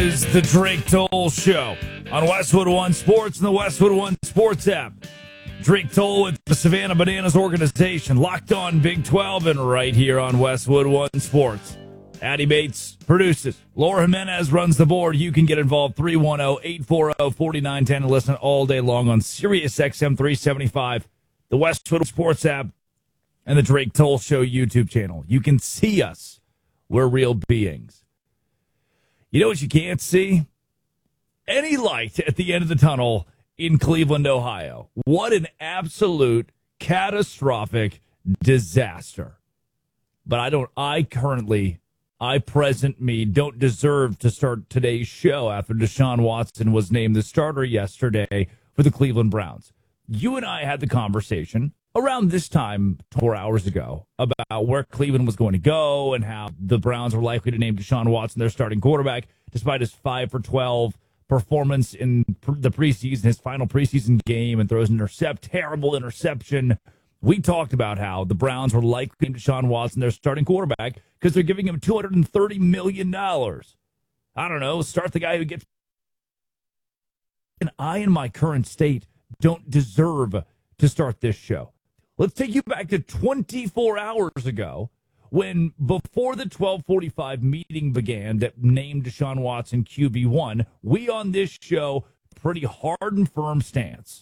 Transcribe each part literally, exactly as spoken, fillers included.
is the Drake Toll Show on Westwood One Sports and the Westwood One Sports app. Drake Toll with the Savannah Bananas organization, locked on Big twelve and right here on Westwood One Sports. Addie Bates produces. Laura Jimenez runs the board. You can get involved three one zero, eight four zero, four nine one zero and listen all day long on Sirius X M three seventy-five, the Westwood Sports app, and the Drake Toll Show YouTube channel. You can see us. We're real beings. You know what you can't see? Any light at the end of the tunnel in Cleveland, Ohio. What an absolute catastrophic disaster. But I don't, I currently, I present me, don't deserve to start today's show after Deshaun Watson was named the starter yesterday for the Cleveland Browns. You and I had the conversation around this time four hours ago about where Cleveland was going to go and how the Browns were likely to name Deshaun Watson their starting quarterback, despite his five for twelve performance in the preseason, his final preseason game, and throws an intercept, terrible interception. We talked about how the Browns were likely to name Deshaun Watson their starting quarterback because they're giving him two hundred thirty million dollars. I don't know, start the guy who gets... And I, in my current state, don't deserve to start this show. Let's take you back to twenty-four hours ago when, before the twelve forty-five meeting began that named Deshaun Watson Q B one, we on this show, pretty hard and firm stance.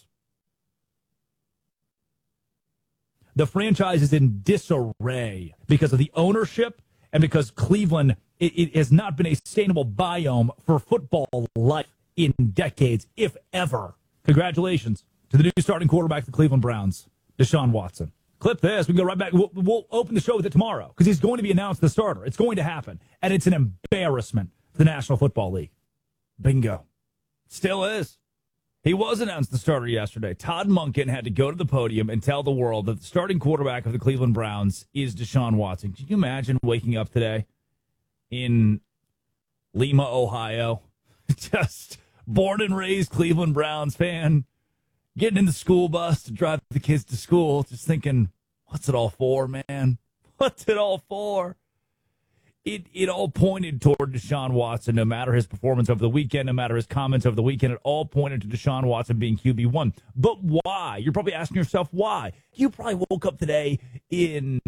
The franchise is in disarray because of the ownership and because Cleveland, it, it has not been a sustainable biome for football life in decades, if ever. Congratulations to the new starting quarterback of the Cleveland Browns, Deshaun Watson. Clip this. We can go right back. We'll, we'll open the show with it tomorrow because he's going to be announced the starter. It's going to happen. And it's an embarrassment for the National Football League. Bingo. Still is. He was announced the starter yesterday. Todd Monken had to go to the podium and tell the world that the starting quarterback of the Cleveland Browns is Deshaun Watson. Can you imagine waking up today in Lima, Ohio? Just born and raised Cleveland Browns fan. Getting in the school bus to drive the kids to school, just thinking, what's it all for, man? What's it all for? It it all pointed toward Deshaun Watson, no matter his performance over the weekend, no matter his comments over the weekend, it all pointed to Deshaun Watson being Q B one. But why? You're probably asking yourself why. You probably woke up today in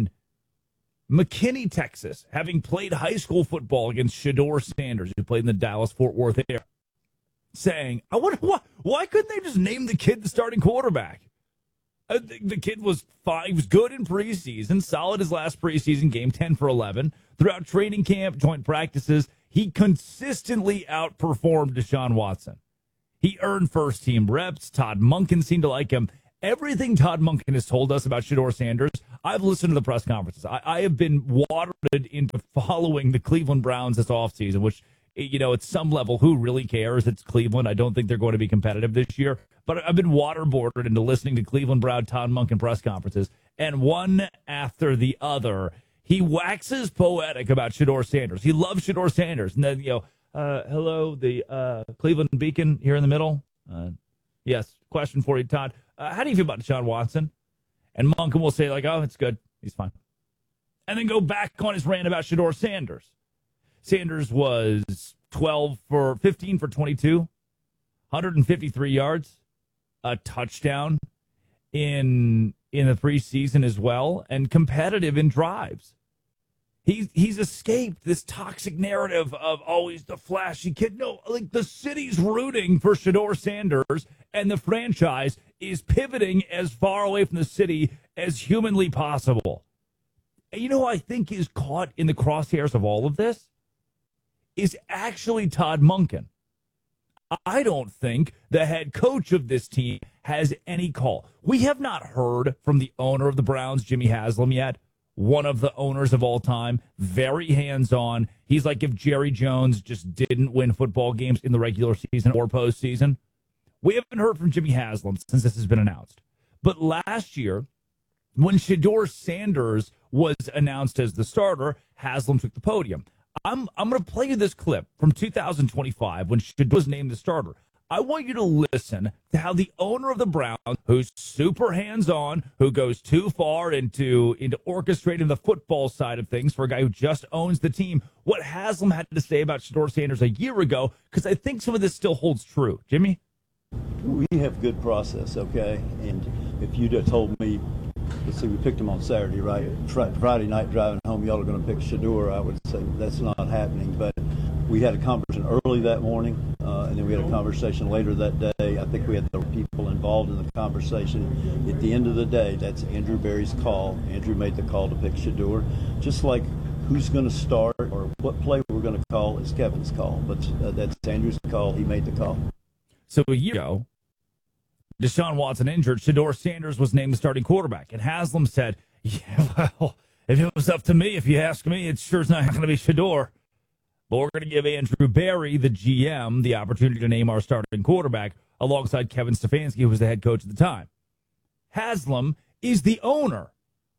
McKinney, Texas, having played high school football against Shedeur Sanders, who played in the Dallas-Fort Worth area, saying, I wonder why, why couldn't they just name the kid the starting quarterback? Uh, the, the kid was fine. He was good in preseason, solid his last preseason game, ten for eleven. Throughout training camp, joint practices, he consistently outperformed Deshaun Watson. He earned first-team reps. Todd Monken seemed to like him. Everything Todd Monken has told us about Shedeur Sanders, I've listened to the press conferences. I, I have been watered into following the Cleveland Browns this offseason, which, you know, at some level, who really cares? It's Cleveland. I don't think they're going to be competitive this year. But I've been waterboarded into listening to Cleveland Brown Todd Monken press conferences. And one after the other, he waxes poetic about Shedeur Sanders. He loves Shedeur Sanders. And then, you know, uh, hello, the uh, Cleveland Beacon here in the middle. Uh, yes, question for you, Todd. Uh, how do you feel about Deshaun Watson? And Monken will say, like, oh, it's good. He's fine. And then go back on his rant about Shedeur Sanders. Sanders was twelve for fifteen for twenty-two, one hundred fifty-three yards, a touchdown in in the preseason as well, and competitive in drives. He's he's escaped this toxic narrative of always the flashy kid. No, like the city's rooting for Shedeur Sanders, and the franchise is pivoting as far away from the city as humanly possible. And you know who I think is caught in the crosshairs of all of this? Is actually Todd Monken. I don't think the head coach of this team has any call. We have not heard from the owner of the Browns, Jimmy Haslam, yet. One of the owners of all time, very hands-on. He's like if Jerry Jones just didn't win football games in the regular season or postseason. We haven't heard from Jimmy Haslam since this has been announced. But last year, when Shedeur Sanders was announced as the starter, Haslam took the podium. I'm I'm going to play you this clip from two thousand twenty-five when Shedeur was named the starter. I want you to listen to how the owner of the Browns, who's super hands-on, who goes too far into, into orchestrating the football side of things for a guy who just owns the team, what Haslam had to say about Shedeur Sanders a year ago, because I think some of this still holds true. Jimmy? We have good process, okay? And if you'd have told me, let's see, we picked him on Saturday, right? Fr- Friday night driving home, y'all are going to pick Shedeur, I would say that's not happening. But we had a conversation early that morning, uh, and then we had a conversation later that day. I think we had the people involved in the conversation. At the end of the day, that's Andrew Berry's call. Andrew made the call to pick Shedeur. Just like who's going to start or what play we're going to call is Kevin's call. But uh, that's Andrew's call. He made the call. So a year ago, Deshaun Watson injured, Shedeur Sanders was named the starting quarterback. And Haslam said, yeah, well, if it was up to me, if you ask me, it sure's not going to be Shedeur. But we're going to give Andrew Berry, the G M, the opportunity to name our starting quarterback alongside Kevin Stefanski, who was the head coach at the time. Haslam is the owner.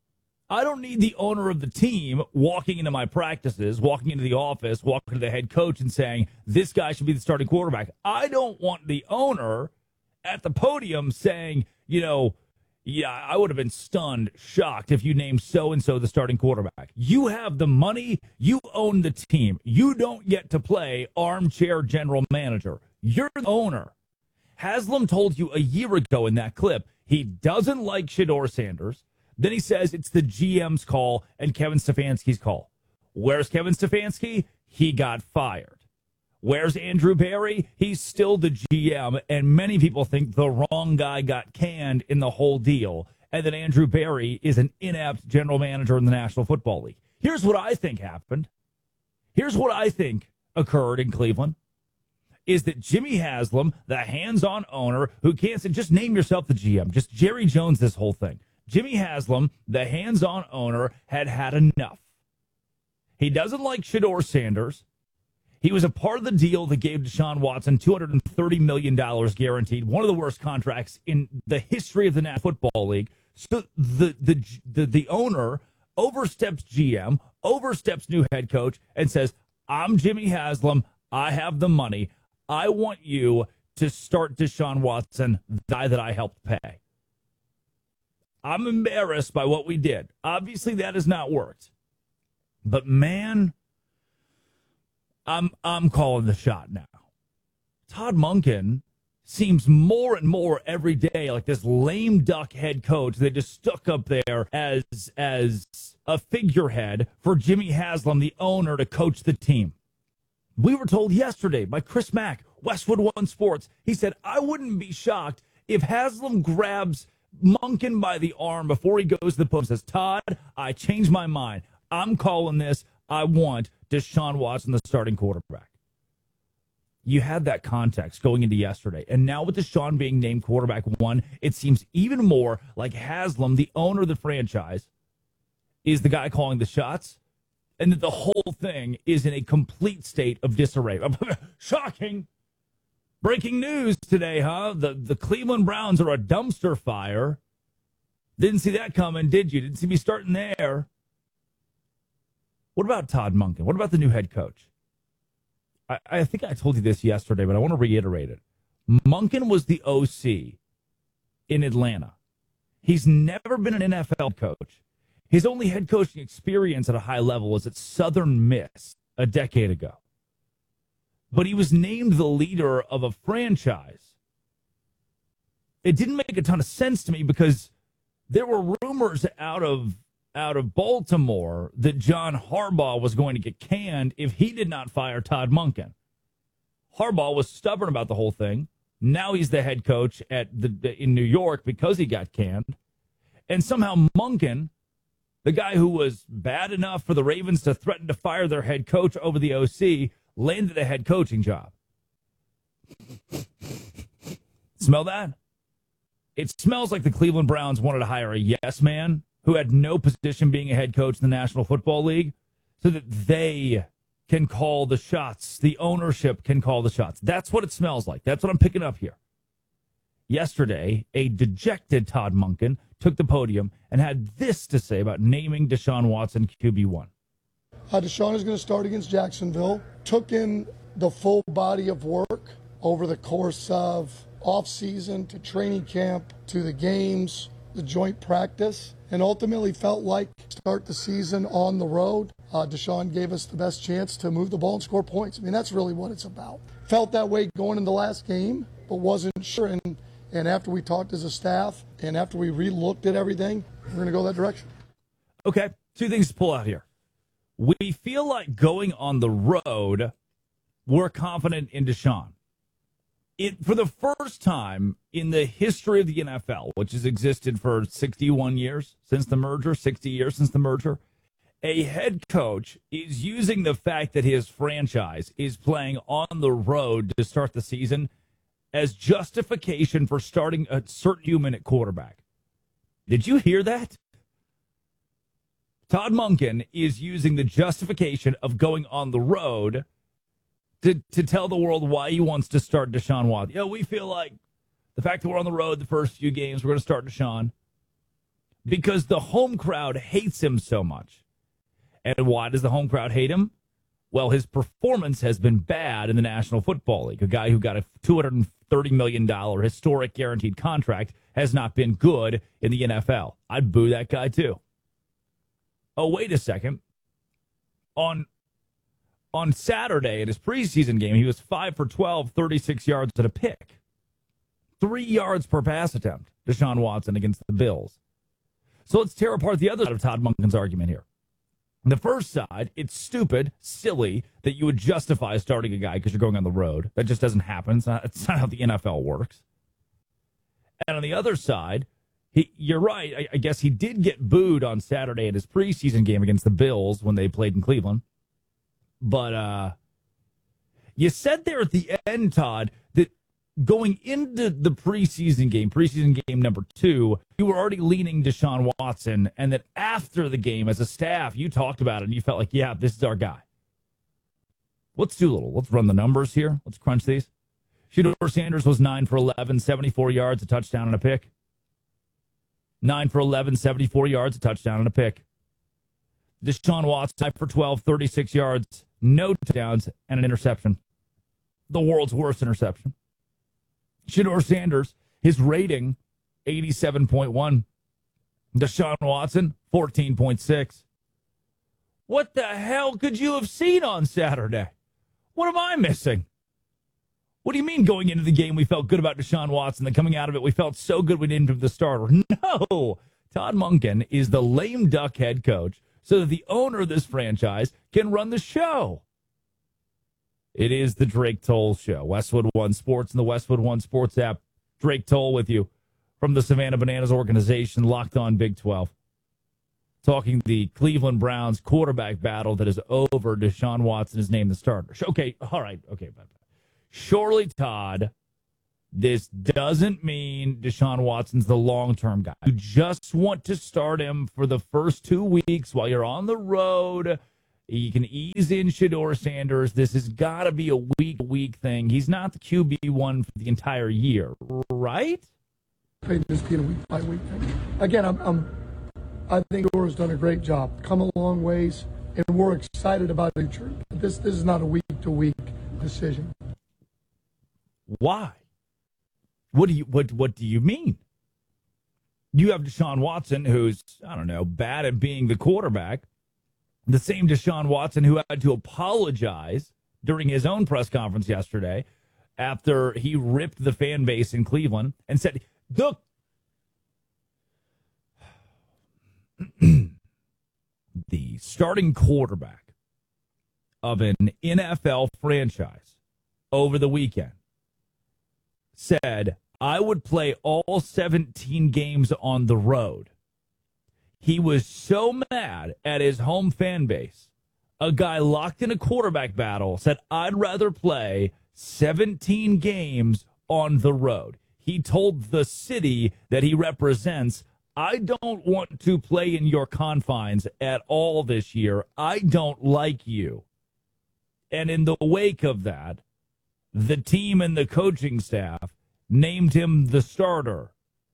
I don't need the owner of the team walking into my practices, walking into the office, walking to the head coach and saying, this guy should be the starting quarterback. I don't want the owner at the podium saying, you know, yeah, I would have been stunned, shocked if you named so-and-so the starting quarterback. You have the money. You own the team. You don't get to play armchair general manager. You're the owner. Haslam told you a year ago in that clip he doesn't like Shedeur Sanders. Then he says it's the G M's call and Kevin Stefanski's call. Where's Kevin Stefanski? He got fired. Where's Andrew Berry? He's still the G M, and many people think the wrong guy got canned in the whole deal, and that Andrew Berry is an inept general manager in the National Football League. Here's what I think happened. Here's what I think occurred in Cleveland, is that Jimmy Haslam, the hands-on owner, who can't say, just name yourself the G M, just Jerry Jones this whole thing. Jimmy Haslam, the hands-on owner, had had enough. He doesn't like Shedeur Sanders. He was a part of the deal that gave Deshaun Watson two hundred thirty million dollars guaranteed, one of the worst contracts in the history of the National Football League. So the, the, the, the owner oversteps G M, oversteps new head coach, and says, I'm Jimmy Haslam. I have the money. I want you to start Deshaun Watson, the guy that I helped pay. I'm embarrassed by what we did. Obviously, that has not worked. But, man, I'm I'm calling the shot now. Todd Monken seems more and more every day like this lame duck head coach that just stuck up there as as a figurehead for Jimmy Haslam, the owner, to coach the team. We were told yesterday by Chris Mack, Westwood One Sports, he said, I wouldn't be shocked if Haslam grabs Monken by the arm before he goes to the post and says, Todd, I changed my mind. I'm calling this. I want Deshaun Watson, the starting quarterback. You had that context going into yesterday. And now with Deshaun being named quarterback one, it seems even more like Haslam, the owner of the franchise, is the guy calling the shots, and that the whole thing is in a complete state of disarray. Shocking. Breaking news today, huh? The, the Cleveland Browns are a dumpster fire. Didn't see that coming, did you? Didn't see me starting there. What about Todd Monken? What about the new head coach? I, I think I told you this yesterday, but I want to reiterate it. Monken was the O C in Atlanta. He's never been an N F L coach. His only head coaching experience at a high level was at Southern Miss a decade ago. But he was named the leader of a franchise. It didn't make a ton of sense to me because there were rumors out of out of Baltimore that John Harbaugh was going to get canned if he did not fire Todd Monken. Harbaugh was stubborn about the whole thing. Now he's the head coach at the in New York because he got canned. And somehow Monken, the guy who was bad enough for the Ravens to threaten to fire their head coach over the O C, landed a head coaching job. Smell that? It smells like the Cleveland Browns wanted to hire a yes man who had no position being a head coach in the National Football League so that they can call the shots. The ownership can call the shots. That's what it smells like. That's what I'm picking up here. Yesterday, a dejected Todd Monken took the podium and had this to say about naming Deshaun Watson Q B one. Uh, Deshaun is going to start against Jacksonville. Took in the full body of work over the course of off-season to training camp to the games, the joint practice, and ultimately felt like start the season on the road. Uh, Deshaun gave us the best chance to move the ball and score points. I mean, that's really what it's about. Felt that way going in the last game, but wasn't sure. And, and after we talked as a staff and after we re-looked at everything, we're going to go that direction. Okay, two things to pull out here. We feel like going on the road, we're confident in Deshaun. It, for the first time in the history of the N F L, which has existed for sixty-one years since the merger, sixty years since the merger, a head coach is using the fact that his franchise is playing on the road to start the season as justification for starting a certain human at quarterback. Did you hear that? Todd Monken is using the justification of going on the road to, to tell the world why he wants to start Deshaun Watson. You know, we feel like the fact that we're on the road the first few games, we're going to start Deshaun because the home crowd hates him so much. And why does the home crowd hate him? Well, his performance has been bad in the National Football League. A guy who got a two hundred thirty million dollars historic guaranteed contract has not been good in the N F L. I'd boo that guy too. Oh, wait a second. On on Saturday in his preseason game, he was five for twelve, thirty-six yards and a pick. Three yards per pass attempt, Deshaun Watson against the Bills. So let's tear apart the other side of Todd Monken's argument here. The first side, it's stupid, silly that you would justify starting a guy because you're going on the road. That just doesn't happen. It's not, it's not how the N F L works. And on the other side, He, you're right. I, I guess he did get booed on Saturday in his preseason game against the Bills when they played in Cleveland. But uh, you said there at the end, Todd, that going into the preseason game, preseason game number two, you were already leaning Deshaun Watson, and that after the game, as a staff, you talked about it, and you felt like, yeah, this is our guy. Let's do a little. Let's run the numbers here. Let's crunch these. Shedeur Sanders was nine for eleven, seventy-four yards, a touchdown and a pick. nine for eleven, seventy-four yards, a touchdown and a pick. Deshaun Watson, five for twelve, thirty-six yards, no touchdowns, and an interception. The world's worst interception. Shedeur Sanders, his rating, eighty-seven point one. Deshaun Watson, fourteen point six. What the hell could you have seen on Saturday? What am I missing? What do you mean going into the game we felt good about Deshaun Watson, then coming out of it we felt so good we named him the starter? No! Todd Monken is the lame duck head coach so that the owner of this franchise can run the show. It is the Drake Toll Show. Westwood One Sports and the Westwood One Sports app. Drake Toll with you from the Savannah Bananas organization, Locked On Big twelve. Talking the Cleveland Browns quarterback battle that is over. Deshaun Watson is named the starter. Okay, all right, okay, bye-bye. Surely, Todd, this doesn't mean Deshaun Watson's the long-term guy. You just want to start him for the first two weeks while you're on the road. You can ease in Shedeur Sanders. This has got to be a week-week thing. He's not the Q B one for the entire year, right? Just being a week-by-week thing. Again, I'm, I'm, I think Shedeur's done a great job. Come a long ways, and we're excited about the future. This, this is not a week-to-week decision. Why? What do you what what do you mean? You have Deshaun Watson, who's, I don't know, bad at being the quarterback. The same Deshaun Watson who had to apologize during his own press conference yesterday after he ripped the fan base in Cleveland and said, look, the starting quarterback of an N F L franchise over the weekend said, I would play all seventeen games on the road. He was so mad at his home fan base. A guy locked in a quarterback battle said, I'd rather play seventeen games on the road. He told the city that he represents, I don't want to play in your confines at all this year. I don't like you. And in the wake of that, the team and the coaching staff named him the starter.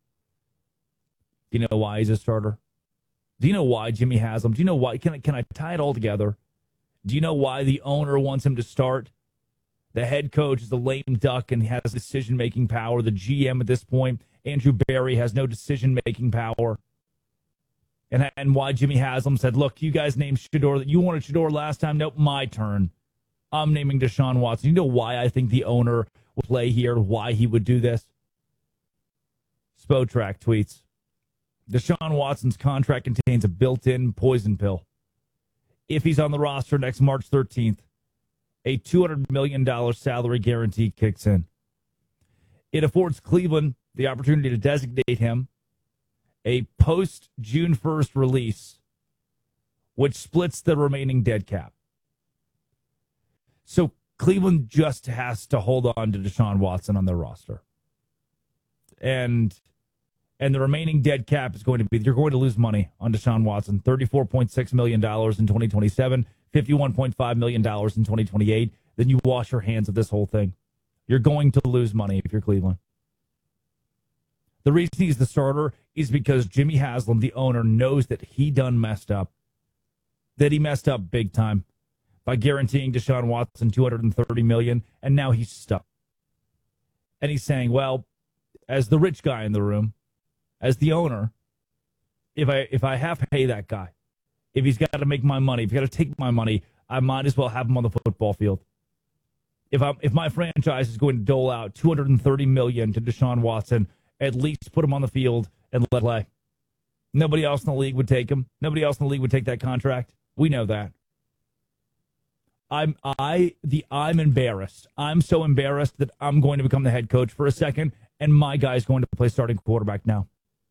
Do you know why he's a starter? Do you know why Jimmy has him? Do you know why? Can I, can I tie it all together? Do you know why the owner wants him to start? The head coach is a lame duck and has decision-making power. The G M at this point, Andrew Berry, has no decision-making power. And, and why Jimmy Haslam said, look, you guys named Shedeur. You wanted Shedeur last time. Nope, my turn. I'm naming Deshaun Watson. You know why I think the owner will play here, why he would do this? Spotrac tweets, Deshaun Watson's contract contains a built-in poison pill. If he's on the roster next March thirteenth, a two hundred million dollars salary guarantee kicks in. It affords Cleveland the opportunity to designate him a post-June first release, which splits the remaining dead cap. So Cleveland just has to hold on to Deshaun Watson on their roster. And and the remaining dead cap is going to be, you're going to lose money on Deshaun Watson, thirty-four point six million dollars in twenty twenty-seven, fifty-one point five million dollars in twenty twenty-eight. Then you wash your hands of this whole thing. You're going to lose money if you're Cleveland. The reason he's the starter is because Jimmy Haslam, the owner, knows that he done messed up. That he messed up big time by guaranteeing Deshaun Watson two hundred thirty million dollars, and now he's stuck. And he's saying, well, as the rich guy in the room, as the owner, if I if I have to pay that guy, if he's got to make my money, if he's got to take my money, I might as well have him on the football field. If I'm if my franchise is going to dole out two hundred thirty million dollars to Deshaun Watson, at least put him on the field and let him play. Nobody else in the league would take him. Nobody else in the league would take that contract. We know that. I'm I the I'm embarrassed. I'm so embarrassed that I'm going to become the head coach for a second, and my guy's going to play starting quarterback now.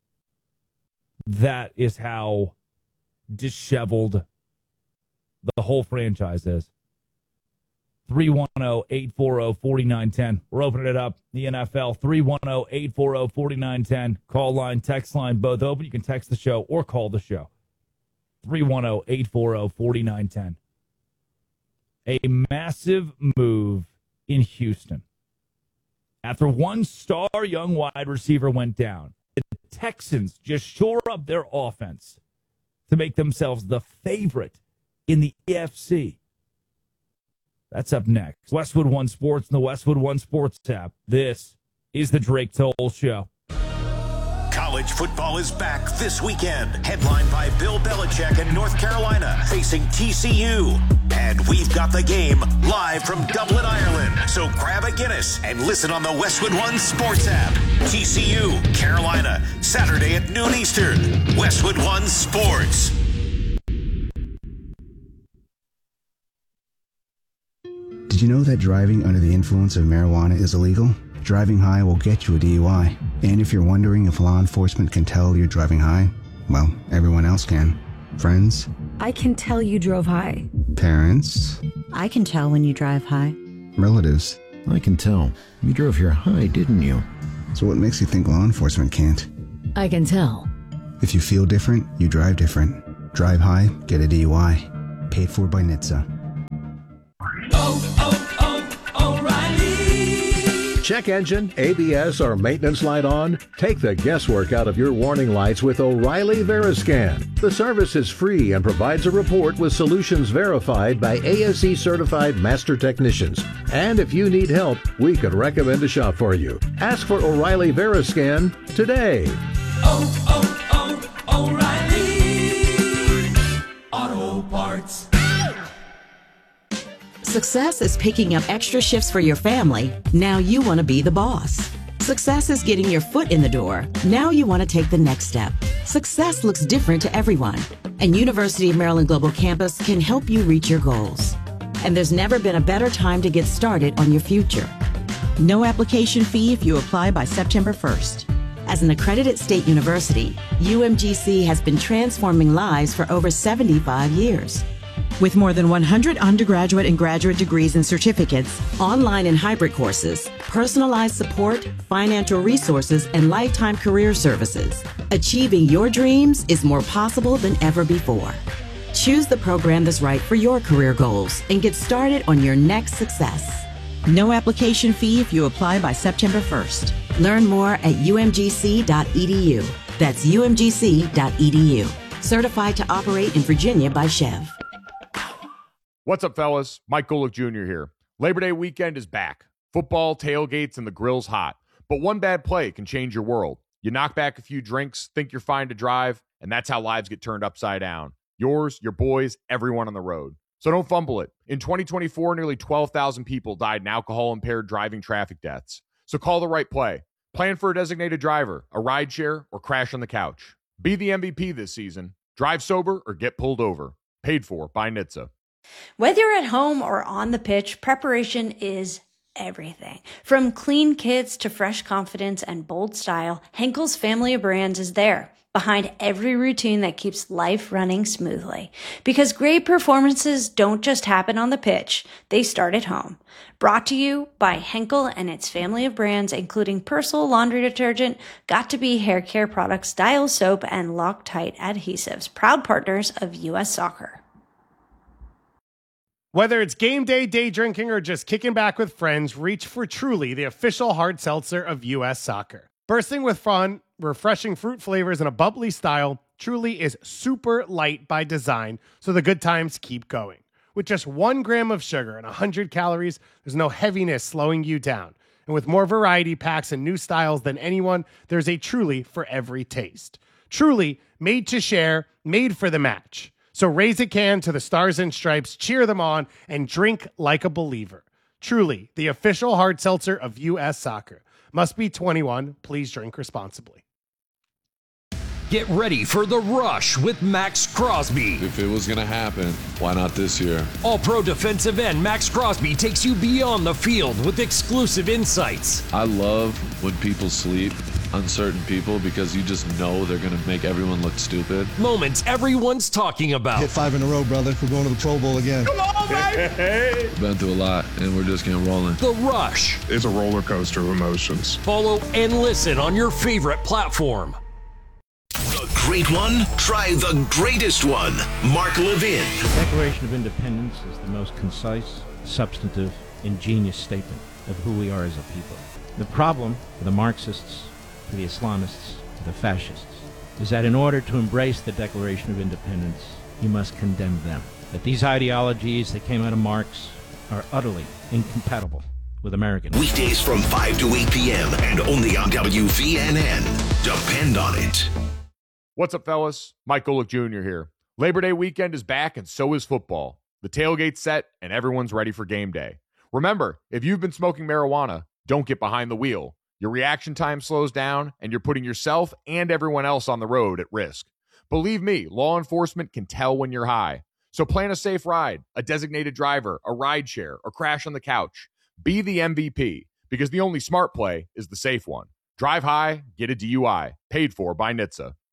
That is how disheveled the whole franchise is. three one zero, eight four zero, four nine one zero. We're opening it up. The N F L, three one zero, eight four zero, four nine one zero. Call line, text line, both open. You can text the show or call the show. three one zero, eight four zero, four nine one zero. A massive move in Houston. After one star young wide receiver went down, the Texans just shore up their offense to make themselves the favorite in the A F C. That's up next. Westwood One Sports and the Westwood One Sports app. This is the Drake Toll Show. College football is back this weekend. Headlined by Bill Belichick in North Carolina, facing T C U. And we've got the game live from Dublin, Ireland. So grab a Guinness and listen on the Westwood One Sports app. T C U, Carolina, Saturday at noon Eastern. Westwood One Sports. Did you know that driving under the influence of marijuana is illegal? Driving high will get you a D U I. And if you're wondering if law enforcement can tell you're driving high, well, everyone else can. Friends? I can tell you drove high. Parents? I can tell when you drive high. Relatives? I can tell. You drove here high, didn't you? So what makes you think law enforcement can't? I can tell. If you feel different, you drive different. Drive high, get a D U I. Paid for by N H T S A. Oh, oh, oh, O'Reilly. Check engine, A B S, or maintenance light on? Take the guesswork out of your warning lights with O'Reilly Veriscan. The service is free and provides a report with solutions verified by A S E certified master technicians. And if you need help, we could recommend a shop for you. Ask for O'Reilly Veriscan today. Oh, oh, oh, O'Reilly Auto Parts. Success is picking up extra shifts for your family. Now you want to be the boss. Success is getting your foot in the door. Now you want to take the next step. Success looks different to everyone, and University of Maryland Global Campus can help you reach your goals. And there's never been a better time to get started on your future. No application fee if you apply by September first. As an accredited state university, U M G C has been transforming lives for over seventy-five years. With more than one hundred undergraduate and graduate degrees and certificates, online and hybrid courses, personalized support, financial resources, and lifetime career services, achieving your dreams is more possible than ever before. Choose the program that's right for your career goals and get started on your next success. No application fee if you apply by September first. Learn more at U M G C dot E D U. That's U M G C dot E D U. Certified to operate in Virginia by Chev. What's up, fellas? Mike Golick Junior here. Labor Day weekend is back. Football, tailgates, and the grill's hot. But one bad play can change your world. You knock back a few drinks, think you're fine to drive, and that's how lives get turned upside down. Yours, your boys, everyone on the road. So don't fumble it. In twenty twenty-four, nearly twelve thousand people died in alcohol-impaired driving traffic deaths. So call the right play. Plan for a designated driver, a rideshare, or crash on the couch. Be the M V P this season. Drive sober or get pulled over. Paid for by N H T S A. Whether you're at home or on the pitch, preparation is everything. From clean kits to fresh confidence and bold style, Henkel's family of brands is there, behind every routine that keeps life running smoothly. Because great performances don't just happen on the pitch, they start at home. Brought to you by Henkel and its family of brands, including Persil laundry detergent, Got2b hair care products, Dial soap, and Loctite adhesives, proud partners of U S Soccer. Whether it's game day, day drinking, or just kicking back with friends, reach for Truly, the official hard seltzer of U S Soccer. Bursting with fun, refreshing fruit flavors, and a bubbly style, Truly is super light by design, so the good times keep going. With just one gram of sugar and one hundred calories, there's no heaviness slowing you down. And with more variety packs and new styles than anyone, there's a Truly for every taste. Truly, made to share, made for the match. So raise a can to the Stars and Stripes, cheer them on, and drink like a believer. Truly, the official hard seltzer of U S Soccer. Must be twenty-one. Please drink responsibly. Get ready for The Rush with Max Crosby. If it was going to happen, why not this year? All-pro defensive end Max Crosby takes you beyond the field with exclusive insights. I love when people sleep, uncertain people, because you just know they're going to make everyone look stupid. Moments everyone's talking about. Hit five in a row, brother. We're going to the Pro Bowl again. Come on, baby! Been through a lot, and we're just getting rolling. The Rush. It's a roller coaster of emotions. Follow and listen on your favorite platform. The great one? Try the greatest one. Mark Levin. The Declaration of Independence is the most concise, substantive, ingenious statement of who we are as a people. The problem for the Marxists, for the Islamists, for the fascists, is that in order to embrace the Declaration of Independence, you must condemn them. That these ideologies that came out of Marx are utterly incompatible with American. Weekdays from five to eight p.m. and only on W V N N. Depend on it. What's up, fellas? Mike Golick Junior here. Labor Day weekend is back, and so is football. The tailgate's set, and everyone's ready for game day. Remember, if you've been smoking marijuana, don't get behind the wheel. Your reaction time slows down, and you're putting yourself and everyone else on the road at risk. Believe me, law enforcement can tell when you're high. So plan a safe ride, a designated driver, a ride share, or crash on the couch. Be the M V P, because the only smart play is the safe one. Drive high, get a D U I. Paid for by N H T S A.